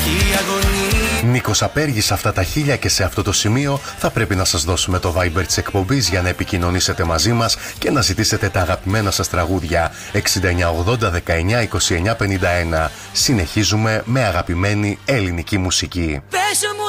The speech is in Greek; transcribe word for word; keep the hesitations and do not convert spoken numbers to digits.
Νίκος Απέργης, αυτά τα χίλια, και σε αυτό το σημείο θα πρέπει να σας δώσουμε το Viber της εκπομπής για να επικοινωνήσετε μαζί μας και να ζητήσετε τα αγαπημένα σας τραγούδια. εξήντα εννιά ογδόντα δεκαεννιά είκοσι εννιά πενήντα ένα. Συνεχίζουμε με αγαπημένη ελληνική μουσική.